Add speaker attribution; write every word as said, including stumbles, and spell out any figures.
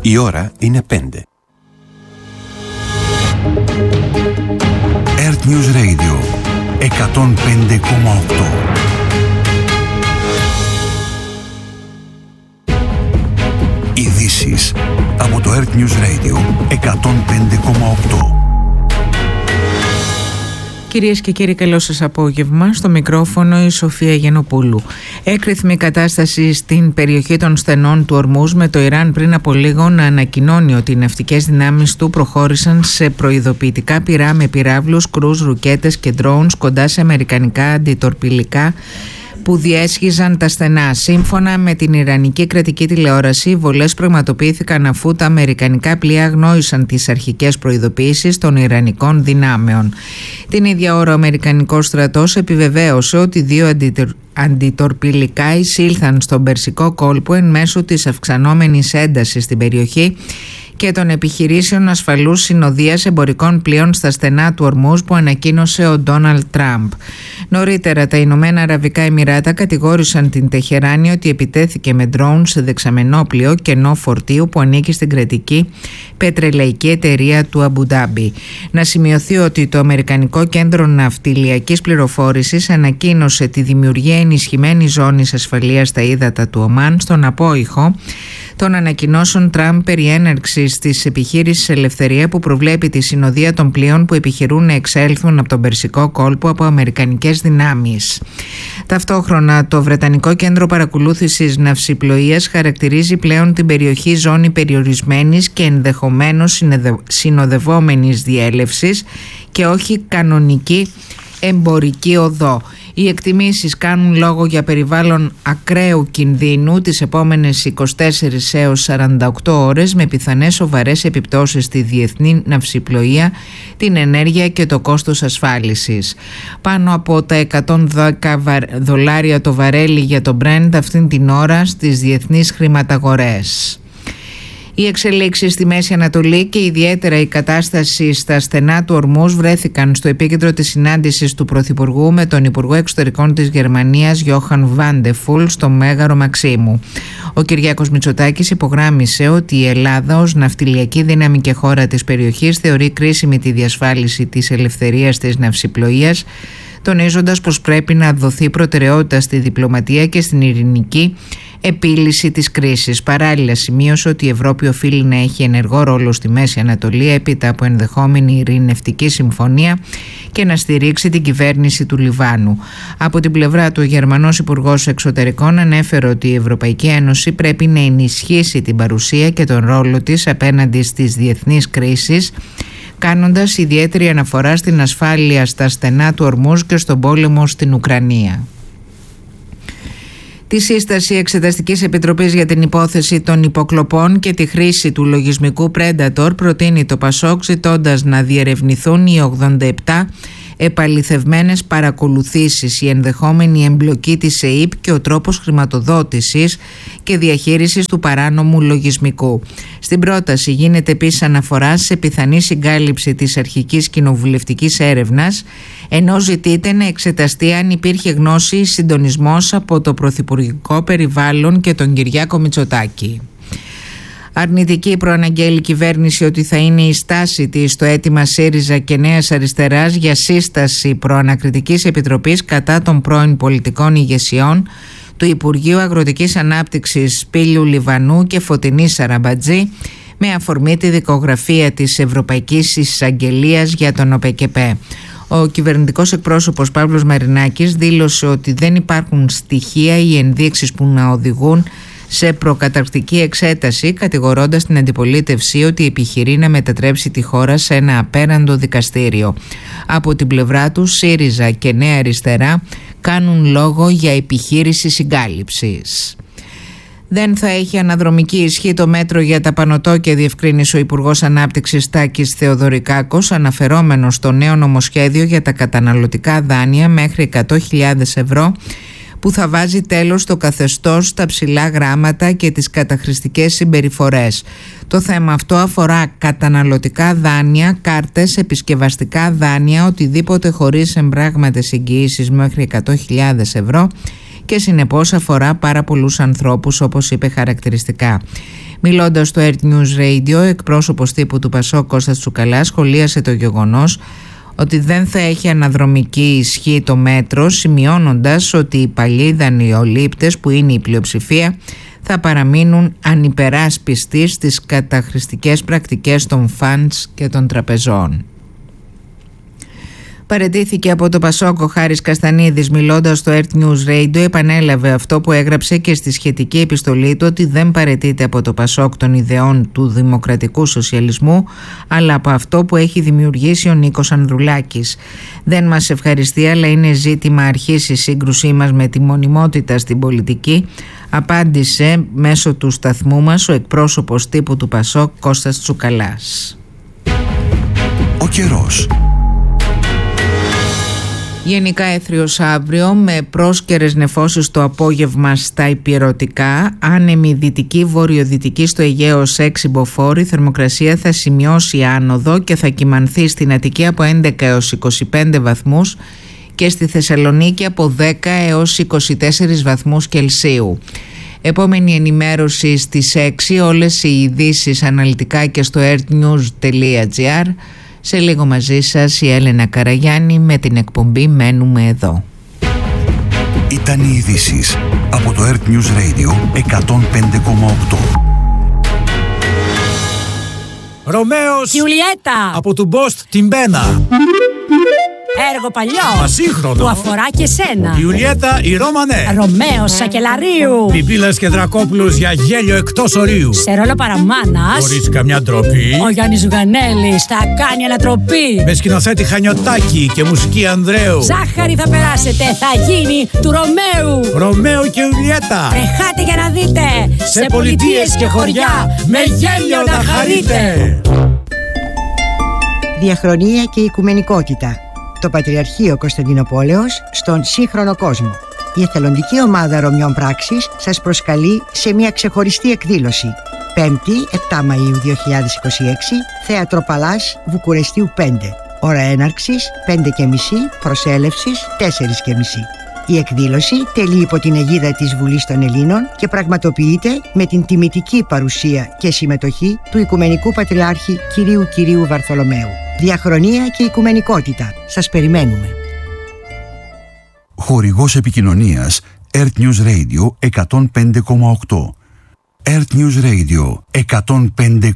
Speaker 1: Η ώρα είναι πέντε.
Speaker 2: Earth News Radio εκατόν πέντε κόμμα οκτώ. Ειδήσεις από το Earth News Radio εκατόν πέντε κόμμα οκτώ.
Speaker 3: Κυρίες και κύριοι, καλό σας απόγευμα. Στο μικρόφωνο η Σοφία Γενοπούλου. Έκρηθμη κατάσταση στην περιοχή των στενών του Ορμούζ, με το Ιράν πριν από λίγο να ανακοινώνει ότι οι ναυτικές δυνάμεις του προχώρησαν σε προειδοποιητικά πυρά με πυράβλους, κρούς, ρουκέτες και drones κοντά σε αμερικανικά αντιτορπιλικά που διέσχιζαν τα στενά. Σύμφωνα με την Ιρανική κρατική τηλεόραση, οι βολές πραγματοποιήθηκαν αφού τα αμερικανικά πλοία αγνόησαν τις αρχικές προειδοποιήσεις των Ιρανικών δυνάμεων. Την ίδια ώρα ο Αμερικανικός στρατός επιβεβαίωσε ότι δύο αντιτορπιλικά εισήλθαν στον Περσικό κόλπο εν μέσω της αυξανόμενης έντασης στην περιοχή και των επιχειρήσεων ασφαλούς συνοδείας εμπορικών πλοίων στα στενά του Ορμούζ που ανακοίνωσε ο Ντόναλντ Τραμπ. Νωρίτερα τα Ηνωμένα Αραβικά Εμιράτα κατηγόρησαν την Τεχεράνη ότι επιτέθηκε με ντρόουν σε δεξαμενόπλοιο κενό φορτίου που ανήκει στην κρατική πετρελαϊκή εταιρεία του Αμπουντάμπι. Να σημειωθεί ότι το Αμερικανικό Κέντρο Ναυτιλιακής Πληροφόρησης ανακοίνωσε τη δημιουργία ενισχυμένης ζώνης ασφαλείας στα ύδατα του Ομάν στον απόϊχο των ανακοινώσεων Τραμπ περί έναρξης της επιχείρησης Ελευθερία που προβλέπει τη συνοδεία των πλοίων που επιχειρούν να εξέλθουν από τον Περσικό κόλπο από αμερικανικές δυνάμεις. Ταυτόχρονα, το Βρετανικό Κέντρο Παρακολούθησης Ναυσιπλοείας χαρακτηρίζει πλέον την περιοχή ζώνη περιορισμένης και ενδεχομένως συνοδευόμενης διέλευσης και όχι κανονική εμπορική οδό. Οι εκτιμήσεις κάνουν λόγο για περιβάλλον ακραίου κινδύνου τις επόμενες είκοσι τέσσερις έως σαράντα οκτώ ώρες, με πιθανές σοβαρές επιπτώσεις στη διεθνή ναυσιπλοεία, την ενέργεια και το κόστος ασφάλισης. Πάνω από τα εκατόν δέκα δολάρια το βαρέλι για το Brent αυτήν την ώρα στις διεθνείς χρηματαγορές. Οι εξελίξεις στη Μέση Ανατολή και ιδιαίτερα η κατάσταση στα στενά του Ορμούζ βρέθηκαν στο επίκεντρο της συνάντησης του Πρωθυπουργού με τον Υπουργό Εξωτερικών της Γερμανίας Γιόχαν Βαντεφούλ στο Μέγαρο Μαξίμου. Ο Κυριάκος Μητσοτάκης υπογράμμισε ότι η Ελλάδα ως ναυτιλιακή δύναμη και χώρα της περιοχής θεωρεί κρίσιμη τη διασφάλιση της ελευθερίας της ναυσιπλοείας, τονίζοντας πως πρέπει να δοθεί προτεραιότητα στη διπλωματία και στην ειρηνική επίλυση της κρίσης. Παράλληλα, σημείωσε ότι η Ευρώπη οφείλει να έχει ενεργό ρόλο στη Μέση Ανατολή έπειτα από ενδεχόμενη ειρηνευτική συμφωνία και να στηρίξει την κυβέρνηση του Λιβάνου. Από την πλευρά του, ο Γερμανός Υπουργός Εξωτερικών ανέφερε ότι η Ευρωπαϊκή Ένωση πρέπει να ενισχύσει την παρουσία και τον ρόλο της απέναντι στις διεθνείς κρίσεις, κάνοντας ιδιαίτερη αναφορά στην ασφάλεια στα στενά του Ορμούζ και στον πόλεμο στην Ουκρανία. Τη σύσταση Εξεταστικής Επιτροπής για την υπόθεση των υποκλοπών και τη χρήση του λογισμικού Predator προτείνει το Πασόκ, ζητώντας να διερευνηθούν οι ογδόντα επτά επαληθευμένες παρακολουθήσεις, η ενδεχόμενη εμπλοκή της ΕΥΠ και ο τρόπος χρηματοδότησης και διαχείρισης του παράνομου λογισμικού. Στην πρόταση γίνεται επίσης αναφορά σε πιθανή συγκάλυψη της αρχικής κοινοβουλευτικής έρευνας, ενώ ζητείται να εξεταστεί αν υπήρχε γνώση ή συντονισμός από το Πρωθυπουργικό Περιβάλλον και τον Κυριάκο Μητσοτάκη. Αρνητική προαναγγέλει η κυβέρνηση ότι θα είναι η στάση της στο αίτημα ΣΥΡΙΖΑ και Νέας Αριστεράς για σύσταση προανακριτικής επιτροπής κατά των πρώην πολιτικών ηγεσιών του Υπουργείου Αγροτικής Ανάπτυξης Πήλιου Λιβανού και Φωτεινής Σαραμπατζή, με αφορμή τη δικογραφία της Ευρωπαϊκής Εισαγγελίας για τον ΟΠΕΚΕΠΕ. Ο κυβερνητικός εκπρόσωπος Παύλος Μαρινάκης δήλωσε ότι δεν υπάρχουν στοιχεία ή ενδείξεις που να οδηγούν σε προκαταρκτική εξέταση, κατηγορώντας την αντιπολίτευση ότι επιχειρεί να μετατρέψει τη χώρα σε ένα απέραντο δικαστήριο. Από την πλευρά του, ΣΥΡΙΖΑ και Νέα Αριστερά κάνουν λόγο για επιχείρηση συγκάλυψης. Δεν θα έχει αναδρομική ισχύ το μέτρο για τα πανωτόκια, διευκρίνησε ο Υπουργός Ανάπτυξης Τάκης Θεοδωρικάκος, αναφερόμενος στο νέο νομοσχέδιο για τα καταναλωτικά δάνεια μέχρι εκατό χιλιάδες ευρώ, που θα βάζει τέλος στο καθεστώς, στα ψηλά γράμματα και τις καταχρηστικές συμπεριφορές. Το θέμα αυτό αφορά καταναλωτικά δάνεια, κάρτες, επισκευαστικά δάνεια, οτιδήποτε χωρίς εμπράγματες εγγυήσεις μέχρι εκατό χιλιάδες ευρώ και συνεπώς αφορά πάρα πολλούς ανθρώπους, όπως είπε χαρακτηριστικά. Μιλώντας στο Earth News Radio, εκπρόσωπος τύπου του Πασόκ Κώστας Τσουκαλάς σχολίασε το γεγονός ότι δεν θα έχει αναδρομική ισχύ το μέτρο, σημειώνοντας ότι οι παλιοί δανειολήπτες, που είναι η πλειοψηφία, θα παραμείνουν ανυπεράσπιστοι στις καταχρηστικές πρακτικές των funds και των τραπεζών. Παραιτήθηκε από το Πασόκ ο Χάρης Καστανίδης. Μιλώντας στο Earth News Radio, επανέλαβε αυτό που έγραψε και στη σχετική επιστολή του, ότι δεν παραιτείται από το Πασόκ των ιδεών του δημοκρατικού σοσιαλισμού, αλλά από αυτό που έχει δημιουργήσει ο Νίκος Ανδρουλάκης. Δεν μας ευχαριστεί, αλλά είναι ζήτημα αρχής η σύγκρουσή μας με τη μονιμότητα στην πολιτική, απάντησε μέσω του σταθμού μας ο εκπρόσωπος τύπου του Πασόκ Κώστας Τσουκαλάς.
Speaker 2: Ο καιρός.
Speaker 3: Γενικά έθριος αύριο, με πρόσκαιρες νεφώσεις το απόγευμα στα υπηρετικά, άνεμη δυτική βορειοδυτική στο Αιγαίο ως έξι μποφόρ, θερμοκρασία θα σημειώσει άνοδο και θα κυμανθεί στην Αττική από έντεκα έως είκοσι πέντε βαθμούς και στη Θεσσαλονίκη από δέκα έως είκοσι τέσσερις βαθμούς Κελσίου. Επόμενη ενημέρωση στις έξι, όλες οι ειδήσεις αναλυτικά και στο earthnews τελεία gr. Σε λίγο μαζί σας η Έλενα Καραγιάννη με την εκπομπή «Μένουμε εδώ».
Speaker 2: Ήταν οι ειδήσεις από το Earth News Radio εκατόν πέντε κόμμα οκτώ.
Speaker 1: Ρωμαίος
Speaker 4: Ιουλιέτα
Speaker 1: από του Μπόστ την Μπένα.
Speaker 4: Έργο παλιό
Speaker 1: Ασύγχρονο
Speaker 4: που αφορά και σένα.
Speaker 1: Ιουλιέτα η Ρώμανέ.
Speaker 4: Ρωμαίος Σακελαρίου.
Speaker 1: Πιπίλας και Δρακόπουλος για γέλιο εκτός ορίου.
Speaker 4: Σε ρόλο παραμάνας
Speaker 1: Χωρίς καμιά ντροπή.
Speaker 4: ο Γιάννης Ζουγανέλης θα κάνει ανατροπή.
Speaker 1: Με σκηνοθέτη Χανιωτάκη και μουσική Ανδρέου.
Speaker 4: Ζάχαρη θα περάσετε, θα γίνει του Ρωμαίου.
Speaker 1: Ρωμαίο και Ιουλιέτα.
Speaker 4: Τρεχάτε για να δείτε.
Speaker 1: Σε πολιτείες και χωριά με γέλιο να χαρείτε.
Speaker 5: Διαχρονία και οικουμενικότητα. Το Πατριαρχείο Κωνσταντινοπόλεως στον σύγχρονο κόσμο. Η εθελοντική ομάδα Ρωμιών Πράξης σας προσκαλεί σε μια ξεχωριστή εκδήλωση. Πέμπτη, επτά Μαΐου δύο χιλιάδες είκοσι έξι, Θέατρο Παλάς, Βουκουρεστίου πέντε. Ώρα έναρξης πέντε και μισή, προσέλευσης τέσσερα και μισή. Η εκδήλωση τελεί υπό την αιγίδα της Βουλής των Ελλήνων και πραγματοποιείται με την τιμητική παρουσία και συμμετοχή του Οικουμενικού Πατριάρχη Κυρίου Κυρίου Βαρθολομαίου. Διαχρονία και οικουμενικότητα. Σας περιμένουμε.
Speaker 2: Χορηγός επικοινωνίας Earth News Radio εκατόν πέντε κόμμα οκτώ. Earth News Radio εκατόν πέντε